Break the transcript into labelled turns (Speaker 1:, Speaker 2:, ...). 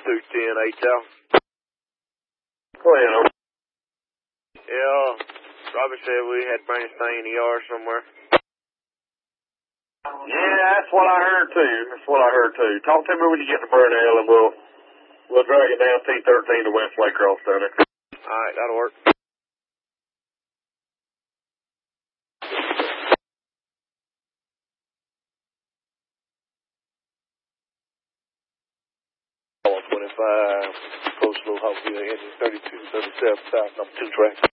Speaker 1: 210 HL.
Speaker 2: Go ahead,
Speaker 1: Yeah, Robbie said we had to bring this thing in the yard somewhere.
Speaker 2: Yeah, that's what I heard too. Talk to me when you get to Burnell and we'll drag it down T13 to West Waycross down there.
Speaker 1: Alright, that'll work. Post Low House here, engine 3237 south, number 2 track.